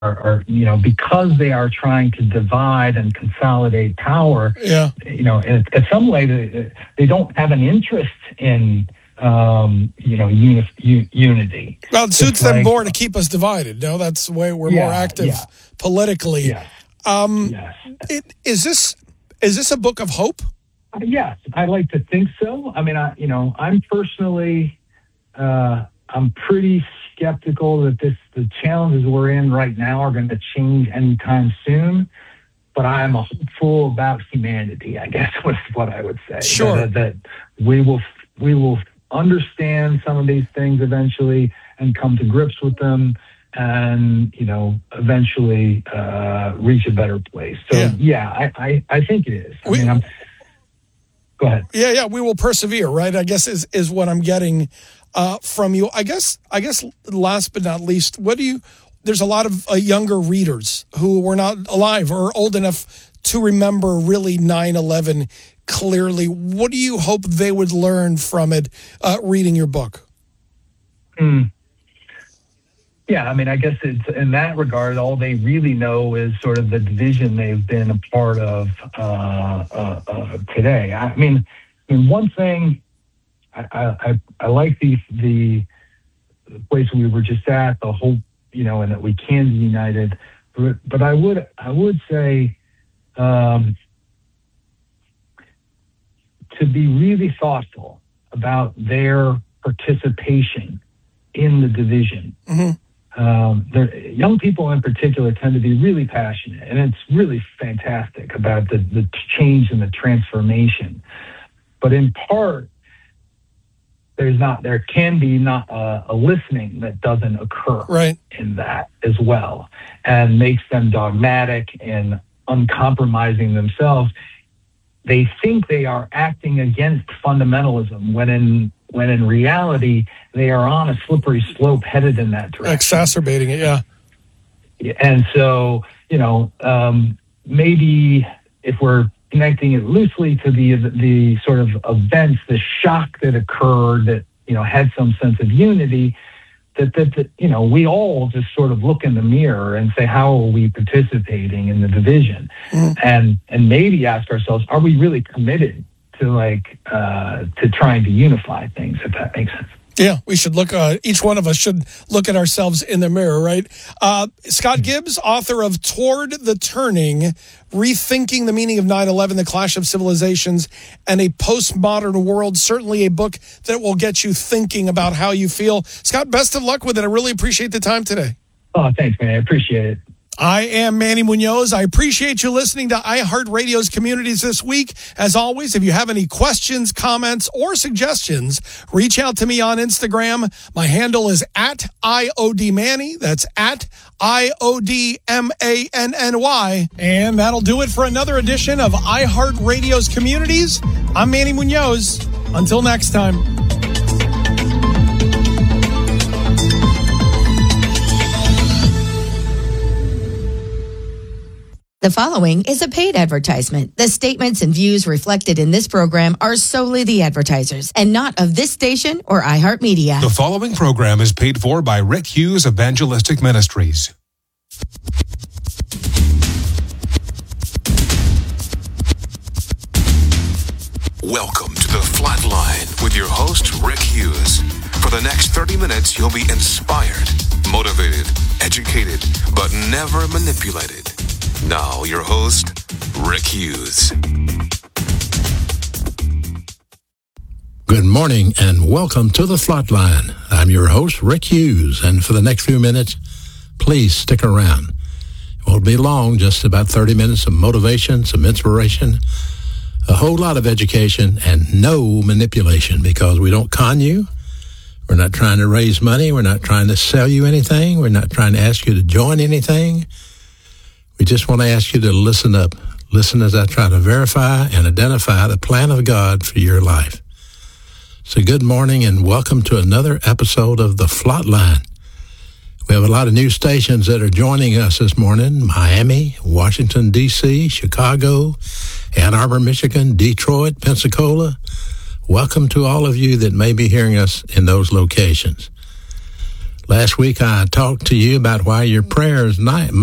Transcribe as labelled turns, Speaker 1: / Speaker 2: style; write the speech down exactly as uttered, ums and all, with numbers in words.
Speaker 1: are, are, you know, because they are trying to divide and consolidate power,
Speaker 2: yeah.
Speaker 1: you know, in, in some way they, they don't have an interest in, um, you know, uni, u, unity.
Speaker 2: Well, it suits
Speaker 1: it's
Speaker 2: them
Speaker 1: like,
Speaker 2: more to keep us divided. No, that's the way we're
Speaker 1: yeah,
Speaker 2: more active
Speaker 1: yeah.
Speaker 2: politically.
Speaker 1: Yeah.
Speaker 2: Um,
Speaker 1: yes.
Speaker 2: it, is this is this a book of hope?
Speaker 1: Uh, yes, I like to think so. I mean, I, you know, I'm personally, uh, I'm pretty skeptical that this the challenges we're in right now are going to change anytime soon. But I'm hopeful about humanity, I guess was what I would say.
Speaker 2: Sure.
Speaker 1: That, that we will we will understand some of these things eventually and come to grips with them, and you know, eventually uh, reach a better place. So yeah, yeah I, I, I think it is. I
Speaker 2: we,
Speaker 1: mean, I'm, go ahead.
Speaker 2: Yeah, yeah, we will persevere, right? I guess is is what I'm getting uh, from you. I guess I guess last but not least, what do you? There's a lot of uh, younger readers who were not alive or old enough to remember really nine eleven clearly. What do you hope they would learn from it uh, reading your book?
Speaker 1: Mm. Yeah, I mean, I guess it's in that regard, all they really know is sort of the division they've been a part of uh, uh, uh, today. I mean, I mean, one thing I, I, I like the the place we were just at, the whole, you know, and that we can be united. But, but I would I would say um, to be really thoughtful about their participation in the division.
Speaker 2: Mm-hmm.
Speaker 1: Um, young people in particular tend to be really passionate, and it's really fantastic about the, the change and the transformation. But in part, there's not, there can be not a, a listening that doesn't occur
Speaker 2: right.
Speaker 1: in that as well, and makes them dogmatic and uncompromising themselves. They think they are acting against fundamentalism when in when in reality they are on a slippery slope headed in that direction.
Speaker 2: Exacerbating it, yeah.
Speaker 1: And so, you know, um, maybe if we're connecting it loosely to the the sort of events, the shock that occurred that, you know, had some sense of unity, that, that, that, you know, we all just sort of look in the mirror and say, how are we participating in the division? Mm. And and maybe ask ourselves, are we really committed to like uh, to trying to unify things, if that makes sense?
Speaker 2: Yeah, we should look, uh, each one of us should look at ourselves in the mirror, right? Uh, Scott Gibbs, author of Toward the Turning, Rethinking the Meaning of nine eleven, The Clash of Civilizations, and a Postmodern World. Certainly a book that will get you thinking about how you feel. Scott, best of luck with it. I really appreciate the time today.
Speaker 1: Oh, thanks, man. I appreciate it.
Speaker 2: I am Manny Munoz. I appreciate you listening to iHeartRadio's Communities this week. As always, if you have any questions, comments, or suggestions, reach out to me on Instagram. My handle is at I O D Manny. That's at I O D M A N N Y. And that'll do it for another edition of iHeartRadio's Communities. I'm Manny Munoz. Until next time.
Speaker 3: The following is a paid advertisement. The statements and views reflected in this program are solely the advertisers and not of this station or iHeartMedia.
Speaker 4: The following program is paid for by Rick Hughes Evangelistic Ministries. Welcome to The Flatline with your host, Rick Hughes. For the next thirty minutes, you'll be inspired, motivated, educated, but never manipulated. Now, your host, Rick Hughes.
Speaker 5: Good morning and welcome to The Flatline. I'm your host, Rick Hughes, and for the next few minutes, please stick around. It won't be long, just about thirty minutes of motivation, some inspiration, a whole lot of education, and no manipulation, because we don't con you. We're not trying to raise money. We're not trying to sell you anything. We're not trying to ask you to join anything. We just want to ask you to listen up. Listen as I try to verify and identify the plan of God for your life. So good morning and welcome to another episode of The Flatline. We have a lot of new stations that are joining us this morning. Miami, Washington, D C, Chicago, Ann Arbor, Michigan, Detroit, Pensacola. Welcome to all of you that may be hearing us in those locations. Last week I talked to you about why your prayers night